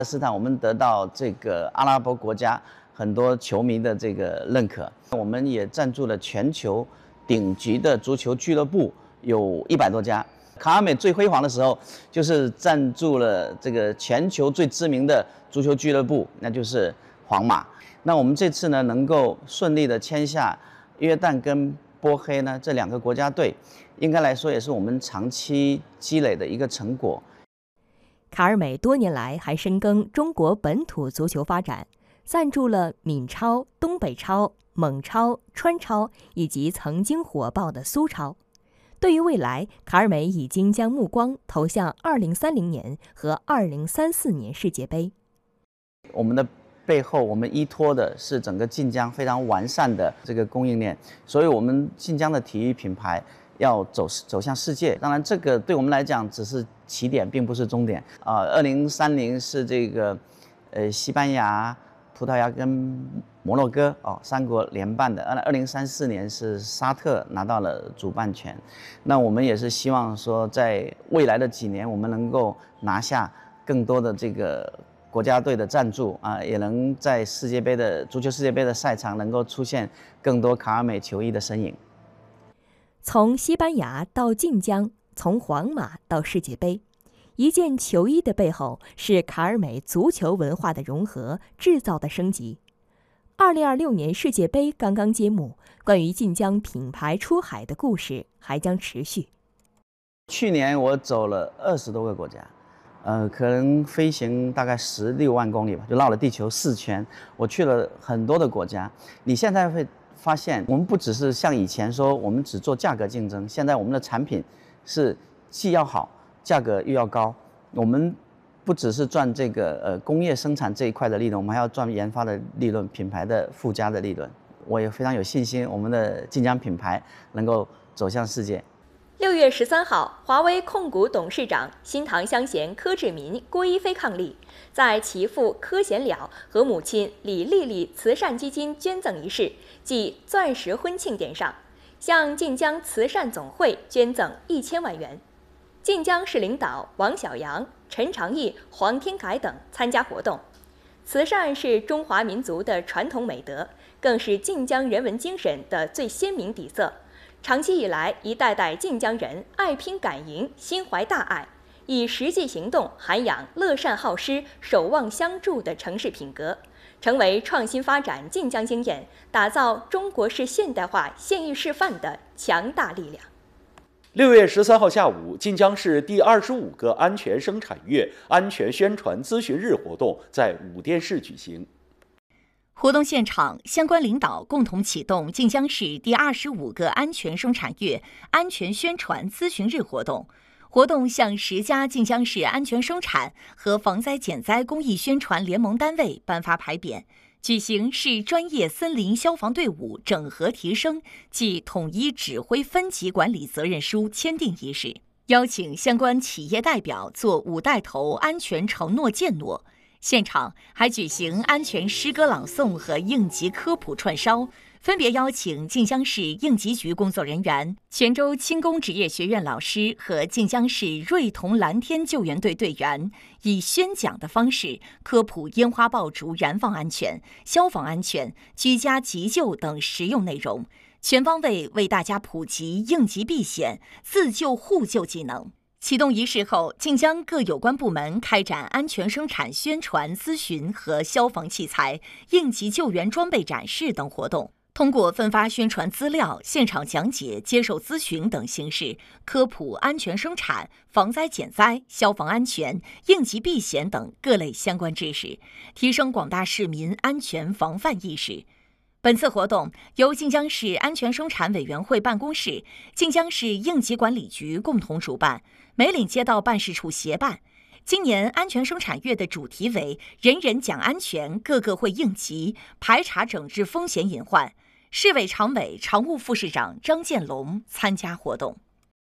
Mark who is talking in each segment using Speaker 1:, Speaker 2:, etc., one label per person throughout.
Speaker 1: 斯坦我们得到这个阿拉伯国家很多球迷的这个认可，我们也赞助了全球顶级的足球俱乐部有100多家。卡尔美最辉煌的时候，就是赞助了这个全球最知名的足球俱乐部，那就是皇马。那我们这次呢，能够顺利的签下约旦跟波黑呢这2个国家队，应该来说也是我们长期积累的一个成果。
Speaker 2: 卡尔美多年来还深耕中国本土足球发展，赞助了闽超、东北超、蒙超、川超以及曾经火爆的苏超。对于未来，卡尔美已经将目光投向2030年和2034年世界杯。
Speaker 1: 我们的背后，我们依托的是整个晋江非常完善的这个供应链，所以我们晋江的体育品牌要走向世界。当然，这个对我们来讲只是起点，并不是终点啊。2030是这个西班牙、葡萄牙跟摩洛哥3国联办的。2034年是沙特拿到了主办权。那我们也是希望说，在未来的几年，我们能够拿下更多的这个国家队的赞助啊，也能在足球世界杯的赛场能够出现更多卡尔美球衣的身影。
Speaker 2: 从西班牙到晋江，从皇马到世界杯，一件球衣的背后是卡尔美足球文化的融合、制造的升级。2026年世界杯刚刚揭幕，关于晋江品牌出海的故事还将持续。
Speaker 1: 去年我走了20多个国家，可能飞行大概16万公里吧，就绕了地球4圈。我去了很多的国家。你现在会发现，我们不只是像以前说我们只做价格竞争，现在我们的产品是既要好，价格又要高。我们不只是赚这个工业生产这一块的利润，我们还要赚研发的利润、品牌的附加的利润。我也非常有信心，我们的晋江品牌能够走向世界。
Speaker 3: 6月13号，华为控股董事长新唐香贤柯志民、郭一飞伉俪，在其父柯贤了和母亲李丽丽慈善基金捐赠仪式暨钻石婚庆典上，向晋江慈善总会捐赠1000万元。晋江市领导王小阳、陈长义、黄天凯等参加活动。慈善是中华民族的传统美德，更是晋江人文精神的最鲜明底色。长期以来，一代代晋江人爱拼敢赢，心怀大爱，以实际行动涵养乐善好施、守望相助的城市品格，成为创新发展晋江经验、打造中国式现代化县域示范的强大力量。
Speaker 4: 6月13号下午，晋江市第25个安全生产月安全宣传咨询日活动在武店市举行。
Speaker 5: 活动现场，相关领导共同启动晋江市第25个安全生产月安全宣传咨询日活动。活动向10家晋江市安全生产和防灾减灾公益宣传联盟单位颁发牌匾，举行市专业森林消防队伍整合提升暨统一指挥分级管理责任书签订仪式，邀请相关企业代表做5带头安全承诺践诺。现场还举行安全诗歌朗诵和应急科普串烧，分别邀请晋江市应急局工作人员、泉州轻工职业学院老师和晋江市瑞同蓝天救援队队员，以宣讲的方式科普烟花爆竹燃放安全、消防安全、居家急救等实用内容，全方位为大家普及应急避险、自救互救技能。启动仪式后，晋江各有关部门开展安全生产宣传咨询和消防器材、应急救援装备展示等活动，通过分发宣传资料、现场讲解、接受咨询等形式，科普安全生产、防灾减灾、消防安全、应急避险等各类相关知识，提升广大市民安全防范意识。本次活动由晋江市安全生产委员会办公室、晋江市应急管理局共同主办，梅岭街道办事处协办。今年安全生产月的主题为“人人讲安全，个个会应急，排查整治风险隐患”。市委常委、常务副市长张建龙参加活动。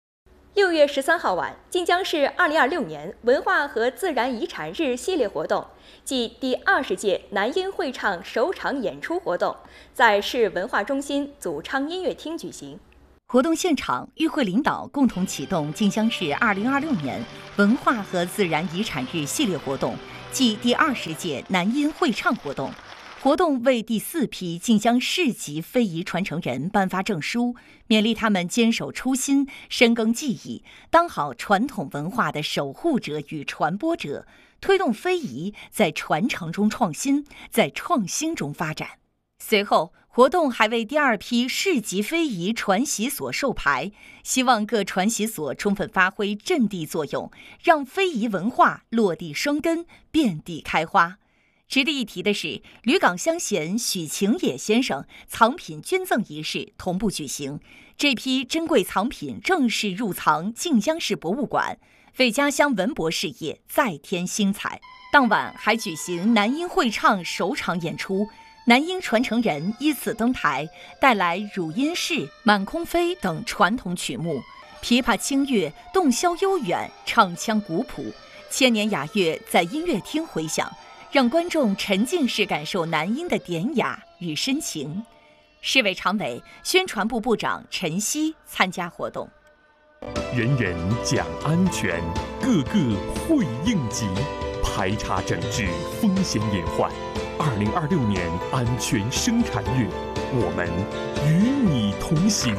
Speaker 3: 6月13号晚，晋江市2026年文化和自然遗产日系列活动暨第20届南音会唱首场演出活动在市文化中心祖昌音乐厅举行。
Speaker 5: 活动现场，与会领导共同启动晋江市2026年文化和自然遗产日系列活动暨第20届南音会唱活动。活动为第4批晋江市级非遗传承人颁发证书，勉励他们坚守初心，深耕技艺，当好传统文化的守护者与传播者，推动非遗在传承中创新，在创新中发展。随后，活动还为第2批市级非遗传习所授牌，希望各传习所充分发挥阵地作用，让非遗文化落地生根，遍地开花。值得一提的是，吕港乡贤许晴野先生藏品捐赠仪式同步举行，这批珍贵藏品正式入藏晋江市博物馆，为家乡文博事业再添新彩。当晚还举行南音会唱首场演出，南音传承人依次登台，带来《汝阴市》《满空飞》等传统曲目，琵琶清越，洞箫悠远，唱腔古朴，千年雅乐在音乐厅回响，让观众沉浸式感受南音的典雅与深情。市委常委、宣传部部长陈希参加活动。
Speaker 6: 人人讲安全，个个会应急，排查整治风险隐患。2026年安全生产月，我们与你同行。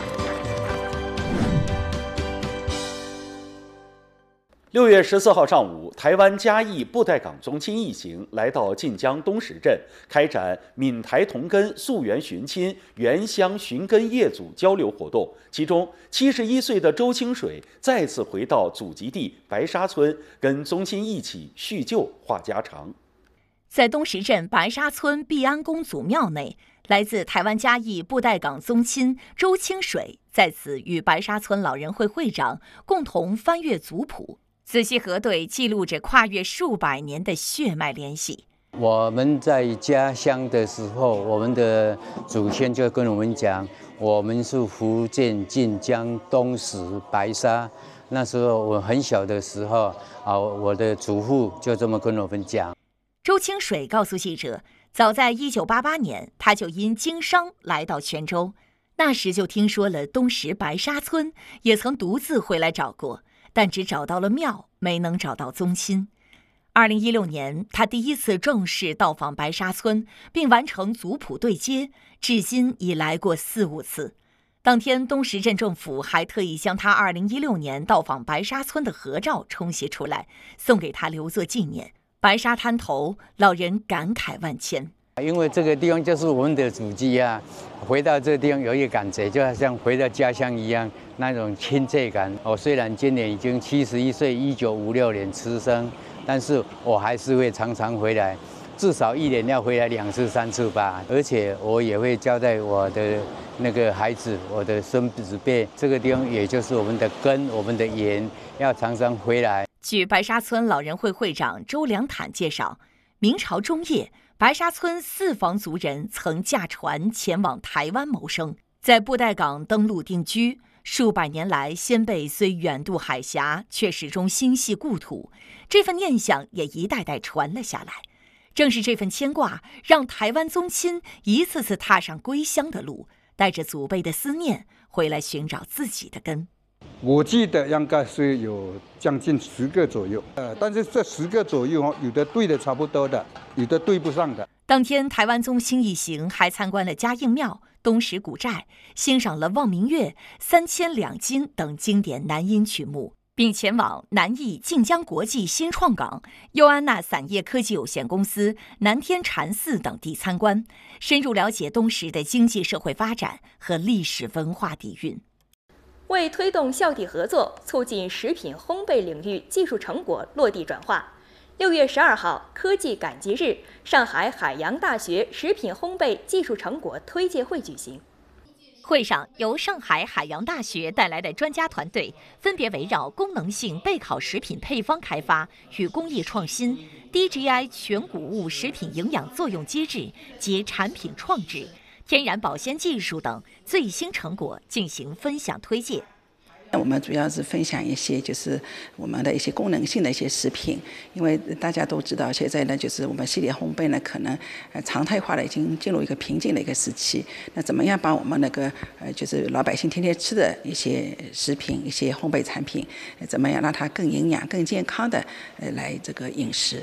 Speaker 4: 6月14号上午，台湾嘉义布袋港宗亲一行来到晋江东石镇，开展闽台同根溯源寻亲、原乡寻根业祖交流活动。其中，71岁的周清水再次回到祖籍地白沙村，跟宗亲一起叙旧话家常。
Speaker 5: 在东石镇白沙村毕安公祖庙内，来自台湾嘉义布袋港宗亲周清水在此与白沙村老人会会长共同翻阅族谱，仔细核对，记录着跨越数百年的血脉联系。
Speaker 7: 我们在家乡的时候，我们的祖先就跟我们讲，我们是福建晋江东石白沙。那时候我很小的时候我的祖父就这么跟我们讲。
Speaker 5: 周清水告诉记者，早在1988年，他就因经商来到泉州，那时就听说了东石白沙村，也曾独自回来找过，但只找到了庙，没能找到宗亲。2016年，他第一次正式到访白沙村，并完成族谱对接，至今已来过4、5次。当天，东石镇政府还特意将他2016年到访白沙村的合照冲洗出来，送给他留作纪念。白沙滩头，老人感慨万千。
Speaker 7: 因为这个地方就是我们的祖籍啊，回到这个地方有一个感觉，就好像回到家乡一样，那种亲切感。我虽然今年已经71岁，1956年出生，但是我还是会常常回来，至少1年要回来2次、3次吧。而且我也会交代我的那个孩子，我的孙子辈，这个地方也就是我们的根，我们的源，要常常回来。
Speaker 5: 据白沙村老人会会长周良坦介绍，明朝中叶，白沙村4房族人曾驾船前往台湾谋生，在布袋港登陆定居。数百年来，先辈虽远渡海峡，却始终心系故土，这份念想也一代代传了下来。正是这份牵挂，让台湾宗亲一次次踏上归乡的路，带着祖辈的思念回来寻找自己的根。
Speaker 8: 我记得应该是有将近10个左右，但是这10个左右有的对的差不多的，有的对不上的。
Speaker 5: 当天，台湾宗亲一行还参观了嘉应庙、东石古寨，欣赏了望明月、三千两金等经典南音曲目，并前往南艺晋江国际新创港、优安娜伞业科技有限公司、南天禅寺等地参观，深入了解东石的经济社会发展和历史文化底蕴。
Speaker 3: 为推动校地合作，促进食品烘焙领域技术成果落地转化，6月12号科技赶集日，上海海洋大学食品烘焙技术成果推介会举行。
Speaker 5: 会上，由上海海洋大学带来的专家团队分别围绕功能性备烤食品配方开发与工艺创新、DGI 全谷物食品营养作用机制及产品创制、天然保鲜技术等最新成果进行分享推介。
Speaker 9: 我们主要是分享一些就是我们的一些功能性的一些食品，因为大家都知道现在呢，就是我们系列烘焙呢可能常态化的已经进入一个瓶颈的一个时期。那怎么样把我们那个就是老百姓天天吃的一些食品、一些烘焙产品，怎么样让它更营养、更健康的来这个饮食？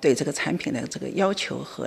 Speaker 9: 对这个产品的这个要求和